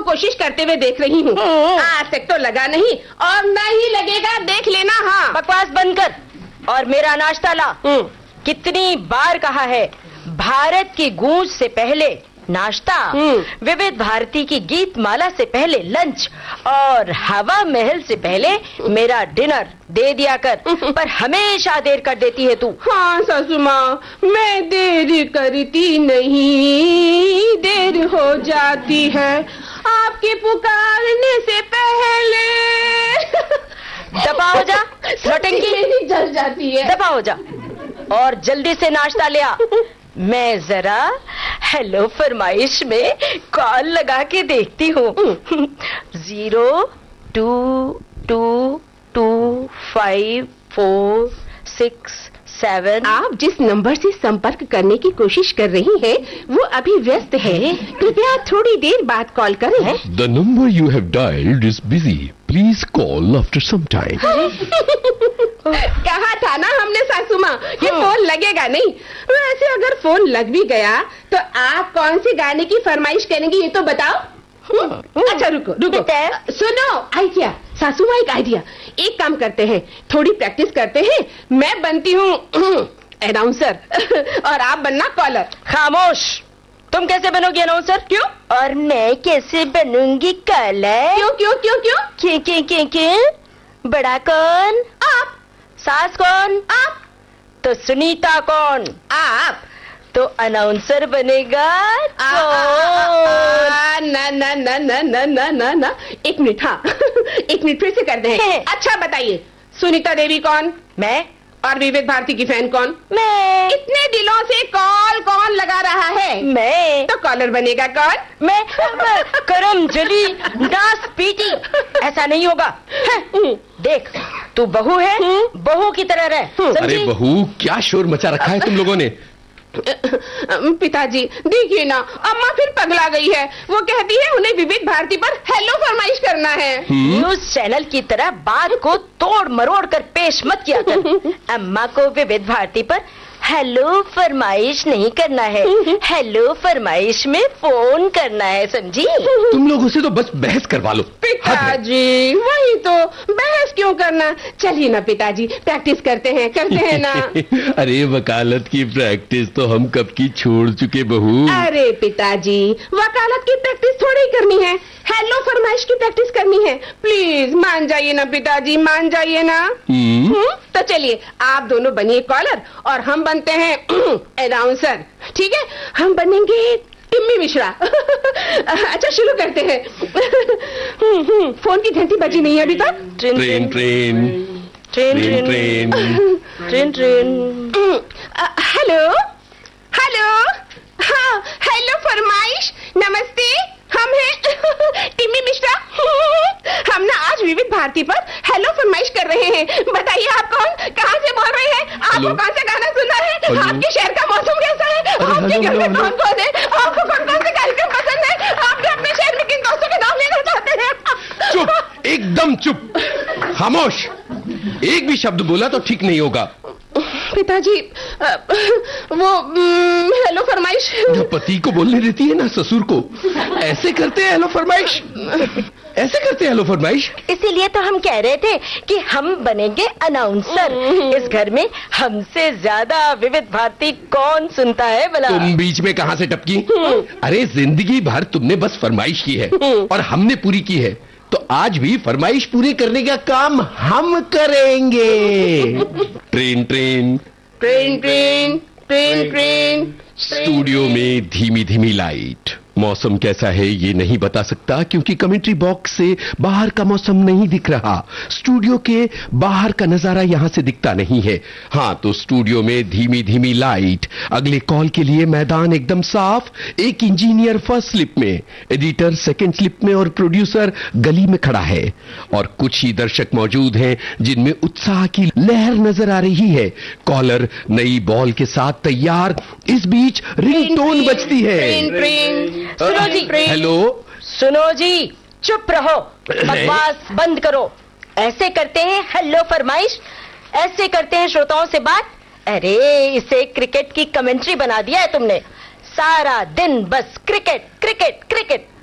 कोशिश करते हुए देख रही हूँ। आज तक तो लगा नहीं और नहीं लगेगा, देख लेना। हाँ, बकवास बंद कर और मेरा नाश्ता ला। कितनी बार कहा है, भारत की गूंज से पहले नाश्ता, विविध भारती की गीत माला से पहले लंच और हवा महल से पहले मेरा डिनर दे दिया कर। पर हमेशा देर कर देती है तू। हाँ सासू माँ, मैं देर करती नहीं, देर हो जाती है आपके पुकारने से पहले। दबा हो जा, नौटंकी जल जाती है। दबा हो जा और जल्दी से नाश्ता ले आ। मैं जरा हेलो फरमाइश में कॉल लगा के देखती हूँ। 02225467। आप जिस नंबर से संपर्क करने की कोशिश कर रही हैं, वो अभी व्यस्त है। कृपया थोड़ी देर बाद कॉल करें। The number you have dialed is busy. Please call after some time. कहा था ना हमने सासू माँ कि फोन लगेगा नहीं। वैसे अगर फोन लग भी गया तो आप कौन से गाने की फरमाइश करेंगी ये तो बताओ। अच्छा रुको सुनो, आइडिया सासू माँ, एक आइडिया। एक काम करते हैं, थोड़ी प्रैक्टिस करते हैं। मैं बनती हूँ अनाउंसर और आप बनना कॉलर। खामोश, तुम कैसे बनोगी अनाउंसर? क्यों? और मैं कैसे बनूंगी कॉलर? क्यों क्यों क्यों क्यों? क्यों? बड़ा कौन? आप। सास कौन? आप। तो सुनीता कौन? आप। तो अनाउंसर बनेगा ना ना ना ना ना ना ना ना। एक मिनट, हाँ एक मिनट फिर से कर दे। अच्छा बताइए, सुनीता देवी कौन? मैं। और विवेक भारती की फैन कौन? मैं। इतने दिनों से कॉल कौन लगा रहा है? मैं। तो कॉलर बनेगा कौन? मैं। करम जली नास पीटी, ऐसा नहीं होगा। देख, तू बहू है, बहू की तरह रह। अरे बहू, क्या शोर मचा रखा है तुम लोगों ने? पिताजी देखिए ना, अम्मा फिर पगला गई है। वो कहती है उन्हें विविध भारती पर हेलो फरमाइश करना है। न्यूज चैनल की तरह बात को तोड़ मरोड़ कर पेश मत किया कर। अम्मा को विविध भारती पर हेलो फरमाइश नहीं करना है, हेलो फरमाइश में फोन करना है, समझी? तुम लोगों से तो बस बहस करवा लो। पिताजी वही तो, बहस क्यों करना? चलिए ना पिताजी, प्रैक्टिस करते हैं ना। अरे वकालत की प्रैक्टिस तो हम कब की छोड़ चुके बहू। अरे पिताजी, वकालत की प्रैक्टिस थोड़ी करनी है, हेलो फरमाइश की प्रैक्टिस करनी है। प्लीज मान जाइए ना पिताजी, मान जाइए ना। तो चलिए आप दोनों बनिए कॉलर और हम बनते हैं अनाउंसर। ठीक है, हम बनेंगे टिम्मी मिश्रा। अच्छा शुरू करते हैं। फोन की घंटी बजी नहीं है अभी तक। Train train train train train train. Hello hello, हाँ हेलो फरमाइश, नमस्ते, हम हैं टिम्मी मिश्रा। हम ना आज विविध भारती पर हेलो फरमाइश कर रहे हैं। बताइए आप कौन, कहाँ से बोल रहे हैं? आपको कौन सा गाना सुनना है? आपके शहर का मौसम कैसा है? आपके घर में कौन कौन है? आपको कौन कौन से कार्यक्रम पसंद है? आप अपने शहर में किन दोस्तों के नाम लेना चाहते हैं? चुप, एकदम चुप, खामोश। एक भी शब्द बोला तो ठीक नहीं होगा। पिताजी वो हेलो फरमाइश पति को बोलने देती है ना ससुर को। ऐसे करते हैं हेलो फरमाइश, ऐसे करते हैं हेलो फरमाइश। इसीलिए तो हम कह रहे थे कि हम बनेंगे अनाउंसर। इस घर में हमसे ज्यादा विविध भारती कौन सुनता है भला? तुम बीच में कहाँ से टपकी? अरे जिंदगी भर तुमने बस फरमाइश की है और हमने पूरी की है, तो आज भी फरमाइश पूरी करने का काम हम करेंगे। Train train train train train train. Studio में धीमी धीमी लाइट। मौसम कैसा है ये नहीं बता सकता क्योंकि कमेंट्री बॉक्स से बाहर का मौसम नहीं दिख रहा। स्टूडियो के बाहर का नजारा यहां से दिखता नहीं है। हाँ, तो स्टूडियो में धीमी धीमी लाइट। अगले कॉल के लिए मैदान एकदम साफ। एक इंजीनियर फर्स्ट स्लिप में, एडिटर सेकंड स्लिप में और प्रोड्यूसर गली में खड़ा है। और कुछ ही दर्शक मौजूद हैं जिनमें उत्साह की लहर नजर आ रही है। कॉलर नई बॉल के साथ तैयार। इस बीच रिंगटोन बजती है। सुनो जी। हेलो। सुनो जी, चुप रहो, बकवास बंद करो। ऐसे करते हैं हेलो फरमाइश, ऐसे करते हैं श्रोताओं से बात। अरे इसे क्रिकेट की कमेंट्री बना दिया है तुमने। सारा दिन बस क्रिकेट क्रिकेट क्रिकेट।